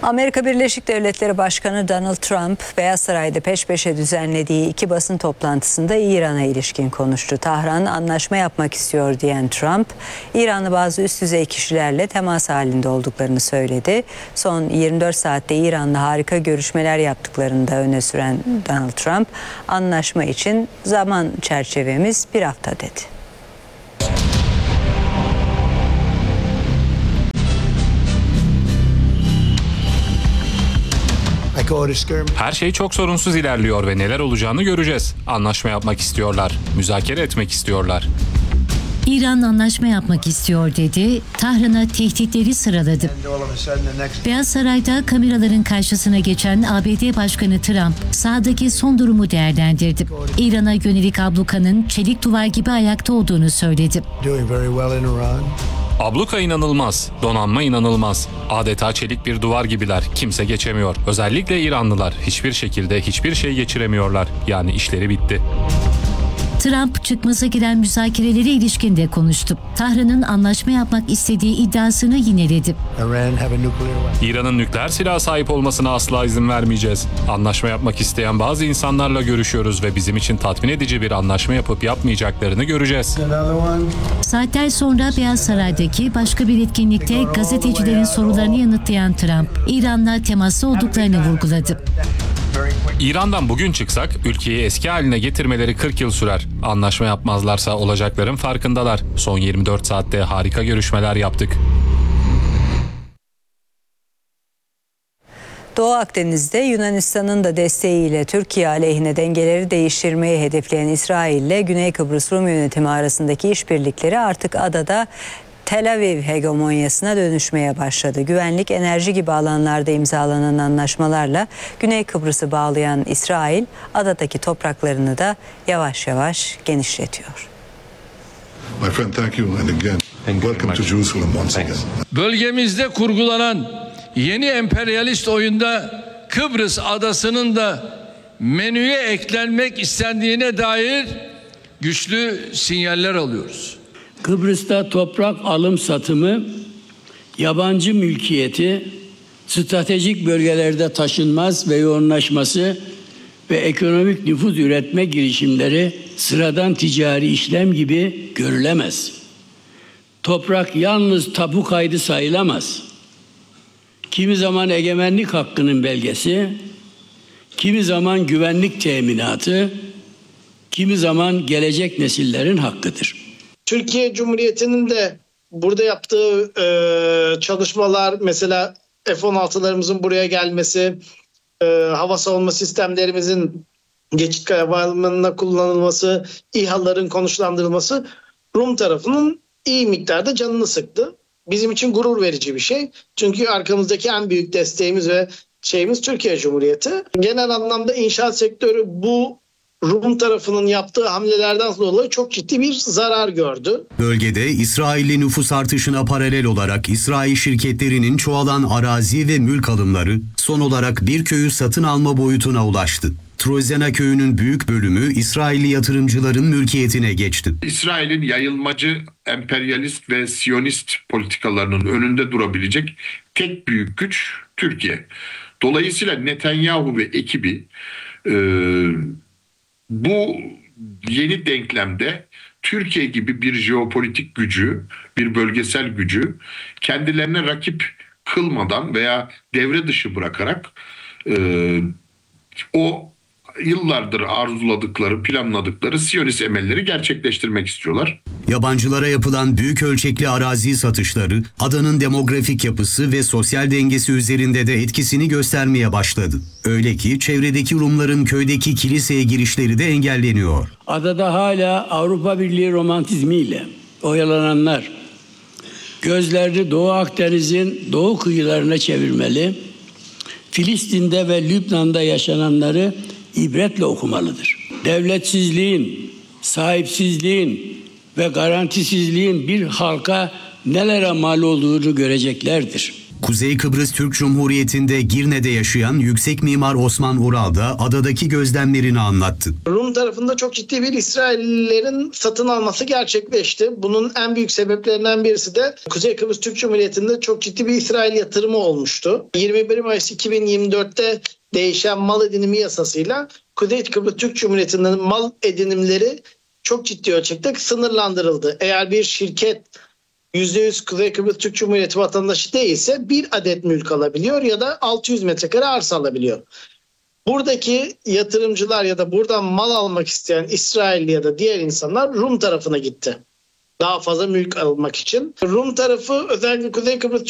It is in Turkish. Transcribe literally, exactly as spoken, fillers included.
Amerika Birleşik Devletleri Başkanı Donald Trump, Beyaz Saray'da peş peşe düzenlediği iki basın toplantısında İran'a ilişkin konuştu. Tahran anlaşma yapmak istiyor diyen Trump, İranlı bazı üst düzey kişilerle temas halinde olduklarını söyledi. Son yirmi dört saatte İran'la harika görüşmeler yaptıklarını da öne süren Donald Trump, anlaşma için zaman çerçevemiz bir hafta dedi. Her şey çok sorunsuz ilerliyor ve neler olacağını göreceğiz. Anlaşma yapmak istiyorlar, müzakere etmek istiyorlar. İran anlaşma yapmak istiyor dedi, Tahran'a tehditleri sıraladı. Beyaz Saray'da kameraların karşısına geçen A B D Başkanı Trump, sahadaki son durumu değerlendirdi. İran'a yönelik ablukanın çelik duvar gibi ayakta olduğunu söyledi. Abluka inanılmaz, donanma inanılmaz. Adeta çelik bir duvar gibiler, kimse geçemiyor. Özellikle İranlılar hiçbir şekilde hiçbir şey geçiremiyorlar. Yani işleri bitti. Trump çıkmaza giren müzakerelere ilişkin de konuştu. Tahran'ın anlaşma yapmak istediği iddiasını yineledi. İran'ın nükleer silaha sahip olmasına asla izin vermeyeceğiz. Anlaşma yapmak isteyen bazı insanlarla görüşüyoruz ve bizim için tatmin edici bir anlaşma yapıp yapmayacaklarını göreceğiz. Saatler sonra Beyaz Saray'daki başka bir etkinlikte gazetecilerin sorularını yanıtlayan Trump, İran'la temaslı olduklarını vurguladı. İran'dan bugün çıksak ülkeyi eski haline getirmeleri kırk yıl sürer. Anlaşma yapmazlarsa olacakların farkındalar. Son yirmi dört saatte harika görüşmeler yaptık. Doğu Akdeniz'de Yunanistan'ın da desteğiyle Türkiye aleyhine dengeleri değiştirmeyi hedefleyen İsrail ile Güney Kıbrıs Rum yönetimi arasındaki işbirlikleri artık adada Tel Aviv hegemonyasına dönüşmeye başladı. Güvenlik, enerji gibi alanlarda imzalanan anlaşmalarla Güney Kıbrıs'ı bağlayan İsrail, adadaki topraklarını da yavaş yavaş genişletiyor. My friend, thank you and again welcome to Jerusalem once again. Bölgemizde kurgulanan yeni emperyalist oyunda Kıbrıs adasının da menüye eklenmek istendiğine dair güçlü sinyaller alıyoruz. Kıbrıs'ta toprak alım satımı, yabancı mülkiyeti, stratejik bölgelerde taşınmaz ve yoğunlaşması ve ekonomik nüfuz üretme girişimleri sıradan ticari işlem gibi görülemez. Toprak yalnız tapu kaydı sayılamaz. Kimi zaman egemenlik hakkının belgesi, kimi zaman güvenlik teminatı, kimi zaman gelecek nesillerin hakkıdır. Türkiye Cumhuriyeti'nin de burada yaptığı e, çalışmalar, mesela F on altılarımızın buraya gelmesi, e, hava savunma sistemlerimizin geçit havalimanına kullanılması, İHA'ların konuşlandırılması Rum tarafının iyi miktarda canını sıktı. Bizim için gurur verici bir şey. Çünkü arkamızdaki en büyük desteğimiz ve şeyimiz Türkiye Cumhuriyeti. Genel anlamda inşaat sektörü bu Rum tarafının yaptığı hamlelerden dolayı çok ciddi bir zarar gördü. Bölgede İsrailli nüfus artışına paralel olarak İsrail şirketlerinin çoğalan arazi ve mülk alımları son olarak bir köyü satın alma boyutuna ulaştı. Trojana köyünün büyük bölümü İsrailli yatırımcıların mülkiyetine geçti. İsrail'in yayılmacı, emperyalist ve siyonist politikalarının önünde durabilecek tek büyük güç Türkiye. Dolayısıyla Netanyahu ve ekibi e, bu yeni denklemde Türkiye gibi bir jeopolitik gücü, bir bölgesel gücü kendilerine rakip kılmadan veya devre dışı bırakarak e, o yıllardır arzuladıkları, planladıkları Siyonist emelleri gerçekleştirmek istiyorlar. Yabancılara yapılan büyük ölçekli arazi satışları, adanın demografik yapısı ve sosyal dengesi üzerinde de etkisini göstermeye başladı. Öyle ki çevredeki Rumların köydeki kiliseye girişleri de engelleniyor. Adada hala Avrupa Birliği romantizmiyle oyalananlar gözlerini Doğu Akdeniz'in doğu kıyılarına çevirmeli, Filistin'de ve Lübnan'da yaşananları ibretle okumalıdır. Devletsizliğin, sahipsizliğin ve garantisizliğin bir halka nelere mal olduğunu göreceklerdir. Kuzey Kıbrıs Türk Cumhuriyeti'nde Girne'de yaşayan yüksek mimar Osman Ural da adadaki gözlemlerini anlattı. Rum tarafında çok ciddi bir İsraillilerin satın alması gerçekleşti. Bunun en büyük sebeplerinden birisi de Kuzey Kıbrıs Türk Cumhuriyeti'nde çok ciddi bir İsrail yatırımı olmuştu. yirmi bir Mayıs iki bin yirmi dörtte değişen mal edinimi yasasıyla Kuzey Kıbrıs Türk Cumhuriyeti'nin mal edinimleri çok ciddi ölçekte sınırlandırıldı. Eğer bir şirket yüzde yüz Kuzey Kıbrıs Türk Cumhuriyeti vatandaşı değilse bir adet mülk alabiliyor ya da altı yüz metrekare arsa alabiliyor. Buradaki yatırımcılar ya da buradan mal almak isteyen İsrailli ya da diğer insanlar Rum tarafına gitti. Daha fazla mülk almak için. Rum tarafı özellikle Kuzey Kıbrıs